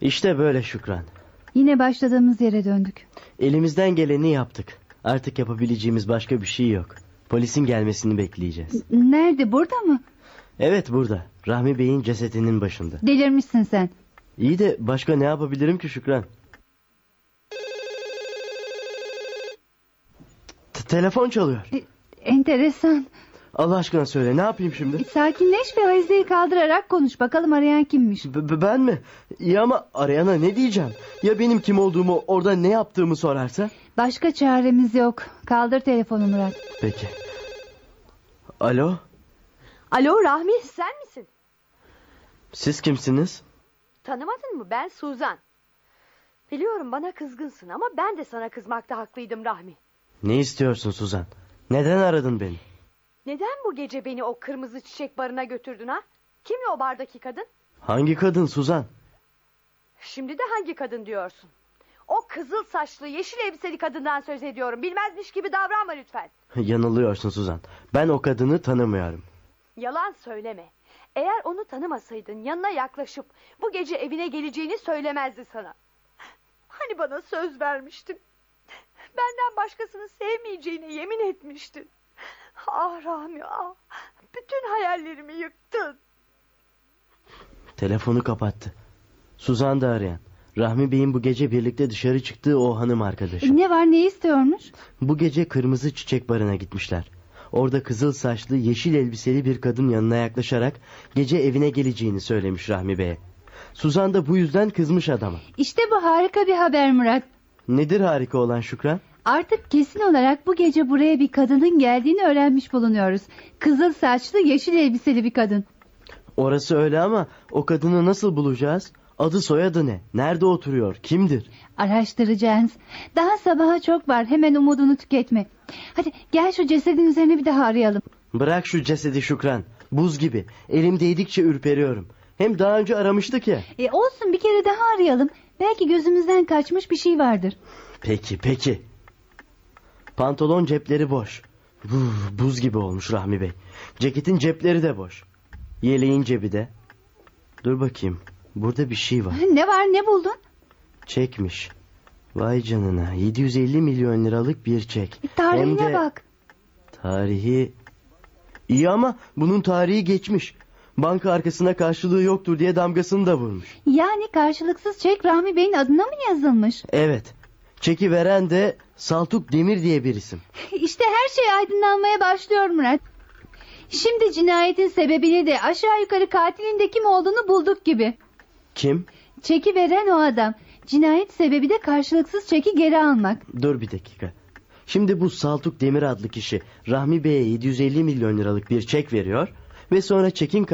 İşte böyle Şükran. Yine başladığımız yere döndük. Elimizden geleni yaptık. Artık yapabileceğimiz başka bir şey yok. Polisin gelmesini bekleyeceğiz. Nerede, burada mı? Evet, burada. Rahmi Bey'in cesedinin başında. Delirmişsin sen. İyi de başka ne yapabilirim ki Şükran? Telefon çalıyor. Enteresan. Allah aşkına söyle, ne yapayım şimdi? Sakinleş ve avizeyi kaldırarak konuş. Bakalım arayan kimmiş? Ben mi? İyi ama arayana ne diyeceğim? Ya benim kim olduğumu, orada ne yaptığımı sorarsa? Başka çaremiz yok. Kaldır telefonu Murat. Peki. Alo? Alo Rahmi, sen misin? Siz kimsiniz? Tanımadın mı? Ben Suzan. Biliyorum bana kızgınsın ama ben de sana kızmakta haklıydım Rahmi. Ne istiyorsun Suzan? Neden aradın beni? Neden bu gece beni o kırmızı çiçek barına götürdün ha? Kimle o bardaki kadın? Hangi kadın Suzan? Şimdi de hangi kadın diyorsun? O kızıl saçlı yeşil elbiseli kadından söz ediyorum. Bilmezmiş gibi davranma lütfen. Yanılıyorsun Suzan. Ben o kadını tanımıyorum. Yalan söyleme. Eğer onu tanımasaydın yanına yaklaşıp bu gece evine geleceğini söylemezdi sana. Hani bana söz vermiştin. Benden başkasını sevmeyeceğine yemin etmiştin. Ah Rahmi ah. Bütün hayallerimi yıktın. Telefonu kapattı. Suzan da arayan. Rahmi Bey'in bu gece birlikte dışarı çıktığı o hanım arkadaşı. Ne var, ne istiyormuş? Bu gece kırmızı çiçek barına gitmişler. Orada kızıl saçlı yeşil elbiseli bir kadın yanına yaklaşarak gece evine geleceğini söylemiş Rahmi Bey'e. Suzan da bu yüzden kızmış adama. İşte bu harika bir haber Murat. Nedir harika olan Şükran? Artık kesin olarak bu gece buraya bir kadının geldiğini öğrenmiş bulunuyoruz. Kızıl saçlı yeşil elbiseli bir kadın. Orası öyle ama o kadını nasıl bulacağız? Adı soyadı ne? Nerede oturuyor? Kimdir? Araştıracağız. Daha sabaha çok var. Hemen umudunu tüketme. Hadi gel şu cesedin üzerine bir daha arayalım. Bırak şu cesedi Şükran. Buz gibi. Elim değdikçe ürperiyorum. Hem daha önce aramıştık ya. Olsun, bir kere daha arayalım. Belki gözümüzden kaçmış bir şey vardır. Peki. Pantolon cepleri boş. Buz gibi olmuş Rahmi Bey. Ceketin cepleri de boş. Yeleğin cebi de. Dur bakayım. Burada bir şey var. Ne var, ne buldun? Çekmiş. Vay canına. 750 milyon liralık bir çek. Tarihine Hem de bak. Tarihi... İyi ama bunun tarihi geçmiş. Banka arkasına karşılığı yoktur diye damgasını da vurmuş. Yani karşılıksız çek Rahmi Bey'in adına mı yazılmış? Evet. Çeki veren de Saltuk Demir diye bir isim. İşte her şey aydınlanmaya başlıyor Murat. Şimdi cinayetin sebebini de aşağı yukarı katilin de kim olduğunu bulduk gibi. Kim? Çeki veren o adam. Cinayet sebebi de karşılıksız çeki geri almak. Dur bir dakika. Şimdi bu Saltuk Demir adlı kişi Rahmi Bey'e 750 milyon liralık bir çek veriyor ve sonra çekin